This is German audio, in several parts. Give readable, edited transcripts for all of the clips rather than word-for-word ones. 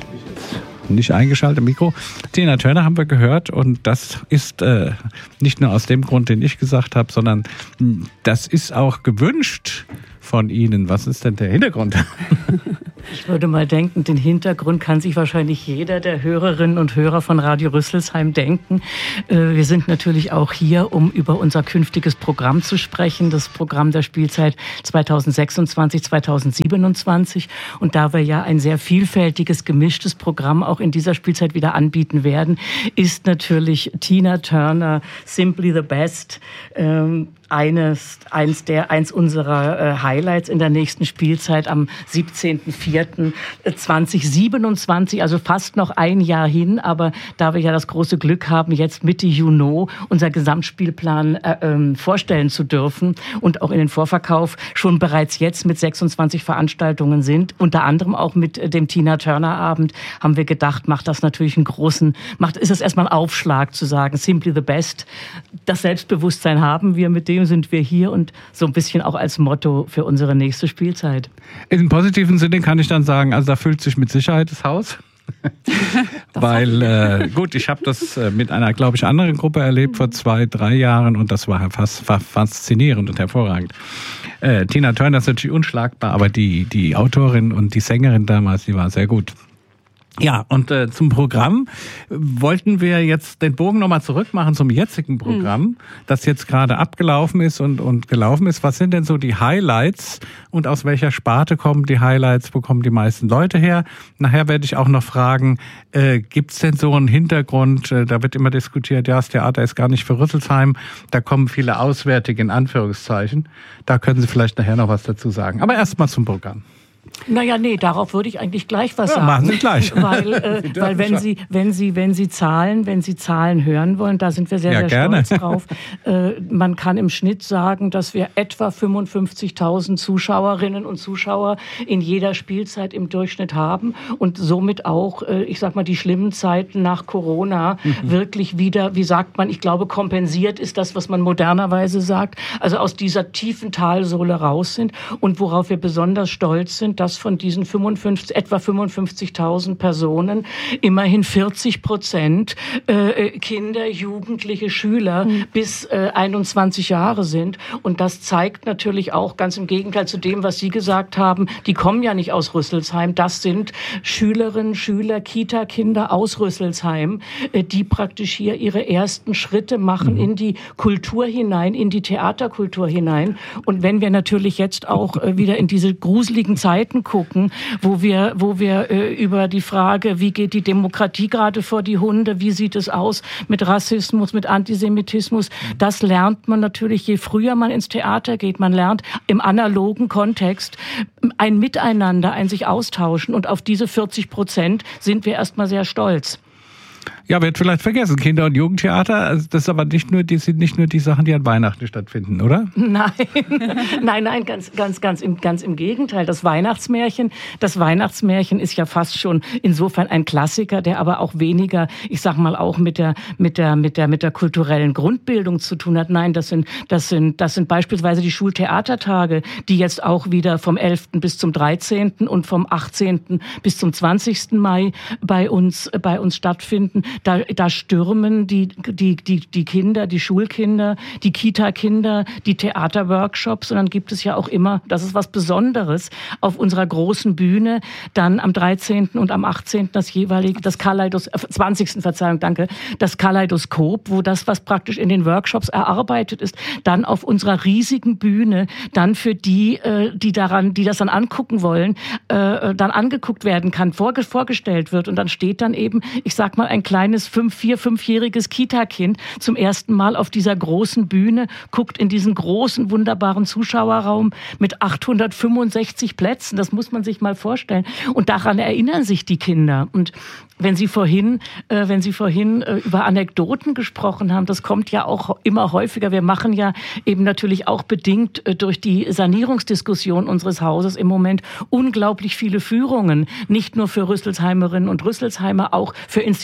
Nicht eingeschaltet, Mikro. Tina Turner haben wir gehört und das ist nicht nur aus dem Grund, den ich gesagt habe, sondern das ist auch gewünscht von Ihnen. Was ist denn der Hintergrund? Ich würde mal denken, den Hintergrund kann sich wahrscheinlich jeder der Hörerinnen und Hörer von Radio Rüsselsheim denken. Wir sind natürlich auch hier, um über unser künftiges Programm zu sprechen, das Programm der Spielzeit 2026, 2027. Und da wir ja ein sehr vielfältiges, gemischtes Programm auch in dieser Spielzeit wieder anbieten werden, ist natürlich Tina Turner Simply the Best eins unserer Highlights in der nächsten Spielzeit am 17.04.2027, also fast noch ein Jahr hin, aber da wir ja das große Glück haben, jetzt Mitte Juni unser Gesamtspielplan vorstellen zu dürfen und auch in den Vorverkauf schon bereits jetzt mit 26 Veranstaltungen sind, unter anderem auch mit dem Tina Turner Abend, haben wir gedacht, ist es erstmal ein Aufschlag zu sagen, Simply the Best. Das Selbstbewusstsein haben wir, mit dem sind wir hier und so ein bisschen auch als Motto für unsere nächste Spielzeit. Im positiven Sinne kann ich dann sagen, also da füllt sich mit Sicherheit das Haus. Weil, gut, ich habe das mit einer, glaube ich, anderen Gruppe erlebt vor 2-3 Jahren und das war faszinierend und hervorragend. Tina Turner ist natürlich unschlagbar, aber die Autorin und die Sängerin damals, die war sehr gut. Ja, und zum Programm wollten wir jetzt den Bogen nochmal zurückmachen zum jetzigen Programm, das jetzt gerade abgelaufen ist und gelaufen ist. Was sind denn so die Highlights und aus welcher Sparte kommen die Highlights, wo kommen die meisten Leute her? Nachher werde ich auch noch fragen, gibt's denn so einen Hintergrund, da wird immer diskutiert, ja, das Theater ist gar nicht für Rüsselsheim, da kommen viele Auswärtige in Anführungszeichen. Da können Sie vielleicht nachher noch was dazu sagen. Aber erstmal zum Programm. Naja, nee, darauf würde ich eigentlich gleich was sagen. Machen Sie gleich. Weil wenn Sie Zahlen hören wollen, da sind wir sehr stolz drauf. Man kann im Schnitt sagen, dass wir etwa 55.000 Zuschauerinnen und Zuschauer in jeder Spielzeit im Durchschnitt haben und somit auch, die schlimmen Zeiten nach Corona wirklich wieder, wie sagt man, ich glaube, kompensiert ist das, was man modernerweise sagt, also aus dieser tiefen Talsohle raus sind und worauf wir besonders stolz sind, dass von diesen etwa 55.000 Personen immerhin 40% Kinder, Jugendliche, Schüler bis 21 Jahre sind. Und das zeigt natürlich auch, ganz im Gegenteil zu dem, was Sie gesagt haben, die kommen ja nicht aus Rüsselsheim. Das sind Schülerinnen, Schüler, Kita-Kinder aus Rüsselsheim, die praktisch hier ihre ersten Schritte machen in die Kultur hinein, in die Theaterkultur hinein. Und wenn wir natürlich jetzt auch wieder in diese gruseligen Zeiten gucken, wo wir über die Frage, wie geht die Demokratie gerade vor die Hunde, wie sieht es aus mit Rassismus, mit Antisemitismus, das lernt man natürlich, je früher man ins Theater geht. Man lernt im analogen Kontext ein Miteinander, ein sich austauschen und auf diese 40% sind wir erstmal sehr stolz. Ja, wird vielleicht vergessen, Kinder- und Jugendtheater, also das ist aber sind nicht nur die Sachen, die an Weihnachten stattfinden, oder? Nein, ganz im Gegenteil. Das Weihnachtsmärchen ist ja fast schon insofern ein Klassiker, der aber auch weniger, ich sag mal, auch mit der kulturellen Grundbildung zu tun hat. Nein, das sind beispielsweise die Schultheatertage, die jetzt auch wieder vom 11. bis zum 13. und vom 18. bis zum 20. Mai bei uns stattfinden. Da stürmen die Kinder, die Schulkinder, die Kita-Kinder, die Theaterworkshops und dann gibt es ja auch immer, das ist was Besonderes, auf unserer großen Bühne dann am 13. und am 18. das Kaleidoskop, wo das, was praktisch in den Workshops erarbeitet ist, dann auf unserer riesigen Bühne dann für die das dann angucken wollen, dann angeguckt werden kann, vorgestellt wird und dann steht dann eben, ich sag mal, ein kleines 5-jähriges Kita-Kind zum ersten Mal auf dieser großen Bühne, guckt in diesen großen, wunderbaren Zuschauerraum mit 865 Plätzen. Das muss man sich mal vorstellen. Und daran erinnern sich die Kinder. Und wenn Sie vorhin über Anekdoten gesprochen haben, das kommt ja auch immer häufiger. Wir machen ja eben natürlich auch bedingt durch die Sanierungsdiskussion unseres Hauses im Moment unglaublich viele Führungen. Nicht nur für Rüsselsheimerinnen und Rüsselsheimer, auch für Institutionen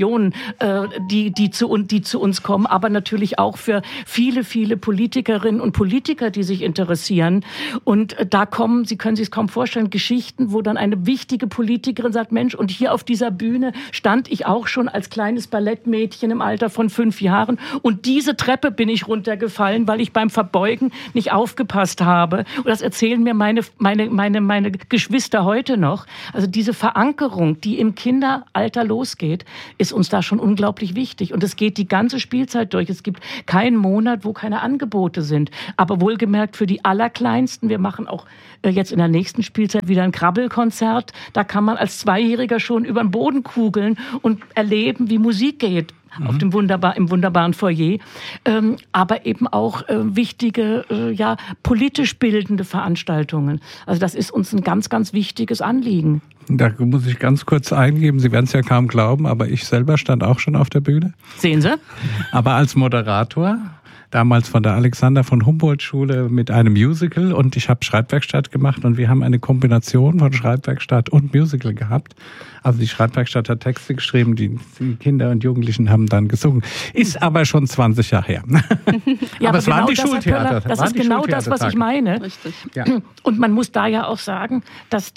Generationen, die zu uns kommen, aber natürlich auch für viele, viele Politikerinnen und Politiker, die sich interessieren. Und da kommen, Sie können sich es kaum vorstellen, Geschichten, wo dann eine wichtige Politikerin sagt, Mensch, und hier auf dieser Bühne stand ich auch schon als kleines Ballettmädchen im Alter von 5 Jahren und diese Treppe bin ich runtergefallen, weil ich beim Verbeugen nicht aufgepasst habe. Und das erzählen mir meine Geschwister heute noch. Also diese Verankerung, die im Kinderalter losgeht, ist uns da schon unglaublich wichtig. Und es geht die ganze Spielzeit durch. Es gibt keinen Monat, wo keine Angebote sind. Aber wohlgemerkt für die Allerkleinsten. Wir machen auch jetzt in der nächsten Spielzeit wieder ein Krabbelkonzert. Da kann man als Zweijähriger schon über den Boden kugeln und erleben, wie Musik geht. Im wunderbaren Foyer, aber eben auch wichtige, politisch bildende Veranstaltungen. Also das ist uns ein ganz, ganz wichtiges Anliegen. Da muss ich ganz kurz eingeben, Sie werden es ja kaum glauben, aber ich selber stand auch schon auf der Bühne. Sehen Sie? Aber als Moderator. Damals von der Alexander von Humboldt-Schule mit einem Musical und ich habe Schreibwerkstatt gemacht und wir haben eine Kombination von Schreibwerkstatt und Musical gehabt. Also die Schreibwerkstatt hat Texte geschrieben, die Kinder und Jugendlichen haben dann gesungen. Ist aber schon 20 Jahre her. Ja, aber es waren die Schultheater. Das ist genau das, was ich meine. Richtig. Ja. Und man muss da ja auch sagen, dass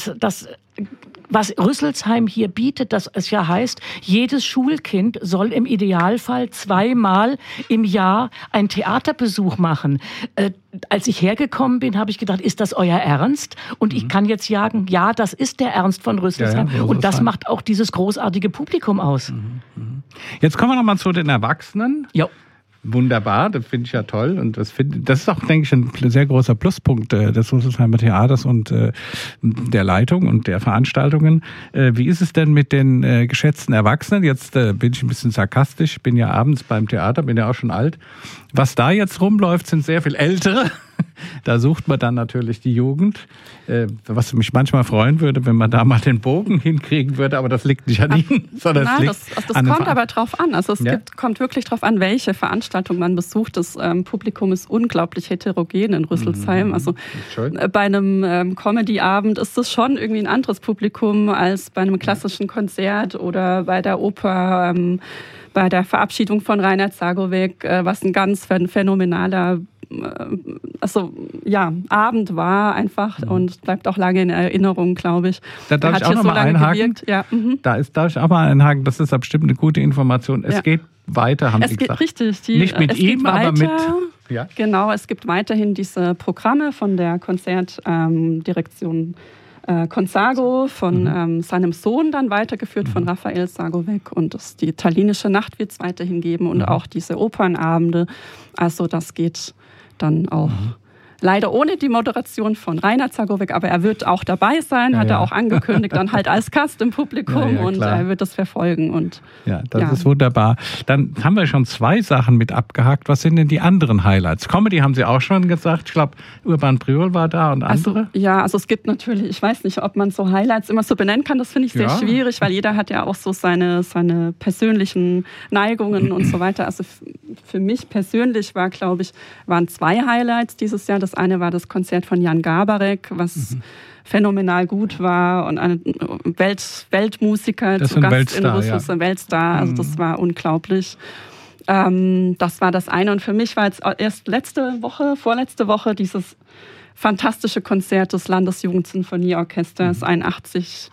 was Rüsselsheim hier bietet, dass es ja heißt, jedes Schulkind soll im Idealfall 2-mal im Jahr einen Theaterbesuch machen. Als ich hergekommen bin, habe ich gedacht, ist das euer Ernst? Und ich kann jetzt sagen, ja, das ist der Ernst von Rüsselsheim. Ja, und das macht auch dieses großartige Publikum aus. Jetzt kommen wir nochmal zu den Erwachsenen. Ja. Wunderbar, das finde ich ja toll und das ist auch, denke ich, ein sehr großer Pluspunkt des Rüsselsheimer Theaters und der Leitung und der Veranstaltungen. Wie ist es denn mit den geschätzten Erwachsenen? Jetzt bin ich ein bisschen sarkastisch, bin ja abends beim Theater, bin ja auch schon alt. Was da jetzt rumläuft, sind sehr viel Ältere. Da sucht man dann natürlich die Jugend, was mich manchmal freuen würde, wenn man da mal den Bogen hinkriegen würde, aber das liegt nicht an Ihnen, sondern das kommt aber drauf an. Also kommt wirklich drauf an, welche Veranstaltung man besucht. Das Publikum ist unglaublich heterogen in Rüsselsheim. Also bei einem Comedy-Abend ist das schon irgendwie ein anderes Publikum als bei einem klassischen Konzert oder bei der Oper, bei der Verabschiedung von Reinhard Zagowiec, was ein ganz phänomenaler Abend war einfach und bleibt auch lange in Erinnerung, glaube ich. Da darf ich auch noch mal einhaken. Ja. Darf ich auch mal einhaken, das ist bestimmt eine gute Information. Es geht weiter, haben Sie gesagt. Es geht richtig. Nicht mit ihm, aber mit... Ja. Genau, es gibt weiterhin diese Programme von der Konzertdirektion Consago, von seinem Sohn dann weitergeführt, von Raphael Zagowiec. Und die italienische Nacht wird es weiterhin geben und auch diese Opernabende. Also das geht dann auch leider ohne die Moderation von Reinhard Zagowiec, aber er wird auch dabei sein, hat er auch angekündigt, dann halt als Gast im Publikum und er wird das verfolgen. Und das ist wunderbar. Dann haben wir schon 2 Sachen mit abgehakt. Was sind denn die anderen Highlights? Comedy haben Sie auch schon gesagt. Ich glaube, Urban Priol war da und andere. Also es gibt natürlich, ich weiß nicht, ob man so Highlights immer so benennen kann. Das finde ich sehr schwierig, weil jeder hat ja auch so seine persönlichen Neigungen und so weiter. Also für mich persönlich waren 2 Highlights dieses Jahr. Das eine war das Konzert von Jan Garbarek, was phänomenal gut war und ein Weltmusiker zu Gast in Russland, ein Weltstar. Also das war unglaublich. Das war das eine. Und für mich war jetzt erst vorletzte Woche dieses fantastische Konzert des Landesjugendsinfonieorchesters, 81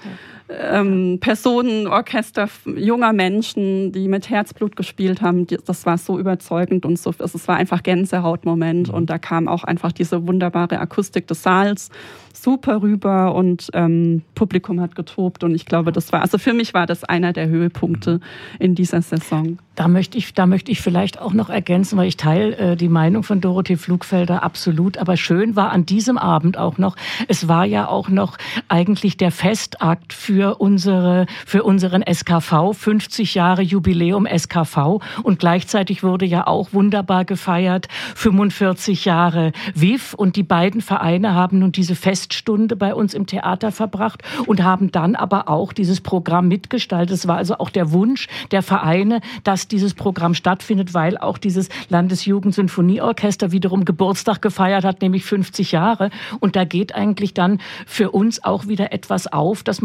Personenorchester junger Menschen, die mit Herzblut gespielt haben. Das war so überzeugend und so. Es war einfach Gänsehautmoment und da kam auch einfach diese wunderbare Akustik des Saals super rüber und Publikum hat getobt und ich glaube, für mich war das einer der Höhepunkte in dieser Saison. Da möchte ich vielleicht auch noch ergänzen, weil ich teile die Meinung von Dorothee Pflugfelder absolut. Aber schön war an diesem Abend auch noch, es war ja auch noch eigentlich der Festakt für unseren SKV, 50 Jahre Jubiläum SKV. Und gleichzeitig wurde ja auch wunderbar gefeiert, 45 Jahre WIF. Und die beiden Vereine haben nun diese Feststunde bei uns im Theater verbracht und haben dann aber auch dieses Programm mitgestaltet. Es war also auch der Wunsch der Vereine, dass dieses Programm stattfindet, weil auch dieses Landesjugendsinfonieorchester wiederum Geburtstag gefeiert hat, nämlich 50 Jahre. Und da geht eigentlich dann für uns auch wieder etwas auf, dass man eben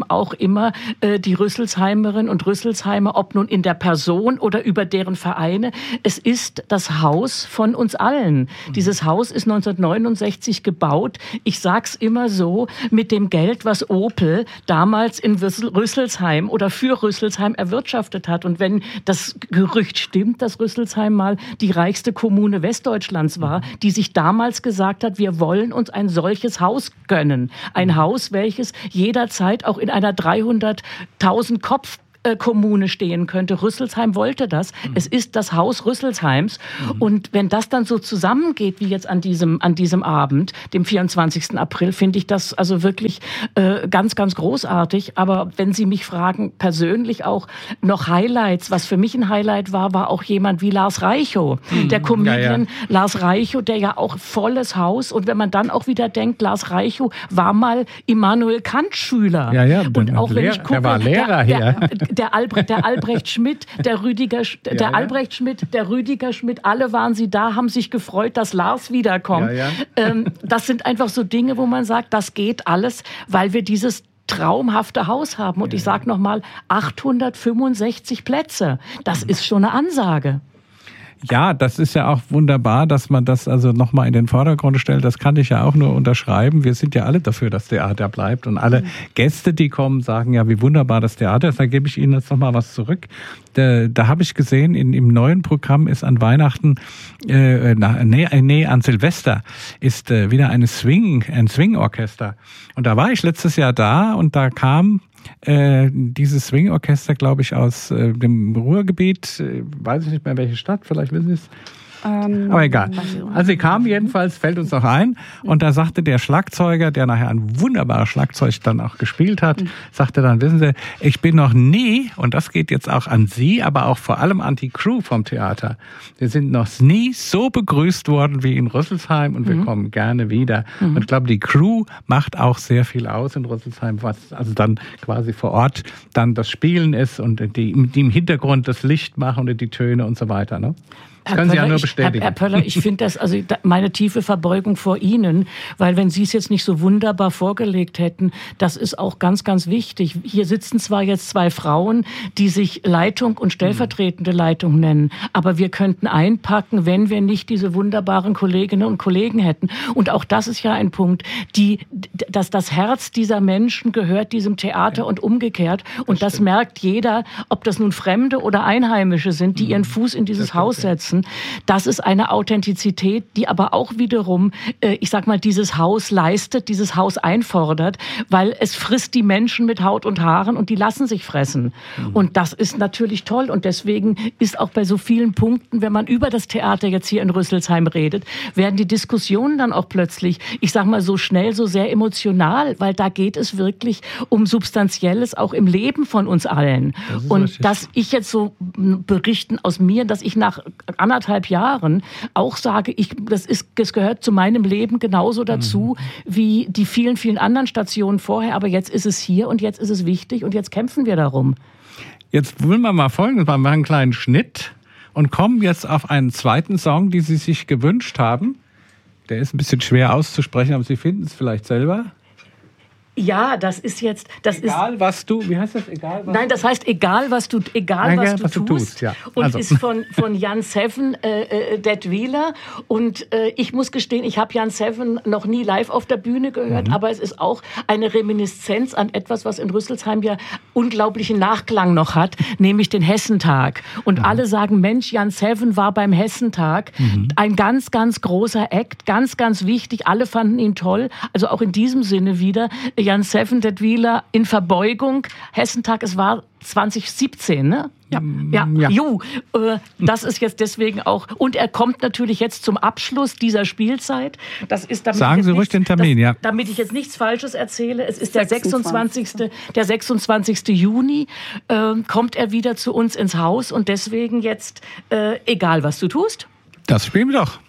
auch immer die Rüsselsheimerinnen und Rüsselsheimer, ob nun in der Person oder über deren Vereine. Es ist das Haus von uns allen. Dieses Haus ist 1969 gebaut. Ich sag's immer so, mit dem Geld, was Opel damals in Rüsselsheim oder für Rüsselsheim erwirtschaftet hat. Und wenn das Gerücht stimmt, dass Rüsselsheim mal die reichste Kommune Westdeutschlands war, die sich damals gesagt hat, wir wollen uns ein solches Haus gönnen. Ein Haus, welches jederzeit auch in einer 300.000 Kommune stehen könnte. Rüsselsheim wollte das. Es ist das Haus Rüsselsheims. Und wenn das dann so zusammengeht, wie jetzt an diesem Abend, dem 24. April, finde ich das also wirklich ganz, ganz großartig. Aber wenn Sie mich fragen, persönlich auch noch Highlights, was für mich ein Highlight war auch jemand wie Lars Reichow, der Comedian Lars Reichow, der ja auch volles Haus, und wenn man dann auch wieder denkt, Lars Reichow war mal Immanuel Kant Schüler. Und auch wenn ich gucke, der war Lehrer hier. Der Albrecht Schmidt, der Rüdiger Schmidt, alle waren sie da, haben sich gefreut, dass Lars wiederkommt. Das sind einfach so Dinge, wo man sagt, das geht alles, weil wir dieses traumhafte Haus haben. Und ich sage nochmal, 865 Plätze. Das ist schon eine Ansage. Ja, das ist ja auch wunderbar, dass man das also nochmal in den Vordergrund stellt. Das kann ich ja auch nur unterschreiben. Wir sind ja alle dafür, dass Theater bleibt. Und alle Gäste, die kommen, sagen ja, wie wunderbar das Theater ist. Da gebe ich Ihnen jetzt nochmal was zurück. Da habe ich gesehen, im neuen Programm ist an Weihnachten, an Silvester ist wieder ein Swing-Orchester. Und da war ich letztes Jahr da und da kam dieses Swing-Orchester, glaube ich, aus dem Ruhrgebiet, weiß ich nicht mehr welche Stadt, vielleicht wissen Sie es. Aber egal. Also sie kam jedenfalls, fällt uns noch ein, und da sagte der Schlagzeuger, der nachher ein wunderbares Schlagzeug dann auch gespielt hat, sagte dann, wissen Sie, ich bin noch nie, und das geht jetzt auch an Sie, aber auch vor allem an die Crew vom Theater, wir sind noch nie so begrüßt worden wie in Rüsselsheim, und wir kommen gerne wieder. Und ich glaube, die Crew macht auch sehr viel aus in Rüsselsheim, was also dann quasi vor Ort dann das Spielen ist und die im Hintergrund das Licht machen und die Töne und so weiter, ne? Das können Sie ja nur bestätigen. Herr Pöller, ich finde das, also meine tiefe Verbeugung vor Ihnen, weil wenn Sie es jetzt nicht so wunderbar vorgelegt hätten, das ist auch ganz, ganz wichtig. Hier sitzen zwar jetzt zwei Frauen, die sich Leitung und stellvertretende Leitung nennen, aber wir könnten einpacken, wenn wir nicht diese wunderbaren Kolleginnen und Kollegen hätten. Und auch das ist ja ein Punkt, dass das Herz dieser Menschen gehört diesem Theater und umgekehrt. Und das merkt jeder, ob das nun Fremde oder Einheimische sind, die ihren Fuß in dieses Haus setzen. Das ist eine Authentizität, die aber auch wiederum, ich sag mal, dieses Haus leistet, dieses Haus einfordert, weil es frisst die Menschen mit Haut und Haaren und die lassen sich fressen. Und das ist natürlich toll, und deswegen ist auch bei so vielen Punkten, wenn man über das Theater jetzt hier in Rüsselsheim redet, werden die Diskussionen dann auch plötzlich, ich sag mal, so schnell, so sehr emotional, weil da geht es wirklich um Substanzielles auch im Leben von uns allen. Und richtig. Dass ich jetzt so berichten aus mir, dass ich nach 1,5 Jahren auch sage, das gehört zu meinem Leben genauso dazu wie die vielen, vielen anderen Stationen vorher. Aber jetzt ist es hier und jetzt ist es wichtig und jetzt kämpfen wir darum. Jetzt wollen wir mal Folgendes machen. Wir machen einen kleinen Schnitt und kommen jetzt auf einen zweiten Song, den Sie sich gewünscht haben. Der ist ein bisschen schwer auszusprechen, aber Sie finden es vielleicht selber. Ja, das ist jetzt... was du... Wie heißt das? Nein, das heißt, egal was du tust. Ja. Und also. Ist von Jan Seven, Detwiler. Und ich muss gestehen, ich habe Jan Seven noch nie live auf der Bühne gehört, aber es ist auch eine Reminiszenz an etwas, was in Rüsselsheim ja unglaublichen Nachklang noch hat, nämlich den Hessentag. Und alle sagen, Mensch, Jan Seven war beim Hessentag. Ein ganz, ganz großer Act, ganz, ganz wichtig. Alle fanden ihn toll. Also auch in diesem Sinne wieder... Jan Seven, Detwiler in Verbeugung. Hessentag, es war 2017, ne? Ja. Das ist jetzt deswegen auch. Und er kommt natürlich jetzt zum Abschluss dieser Spielzeit. Das ist, damit sagen Sie ruhig den Termin, ja. Damit ich jetzt nichts Falsches erzähle. Es ist der 26. Juni. Kommt er wieder zu uns ins Haus. Und deswegen jetzt, egal was du tust. Das spielen wir doch.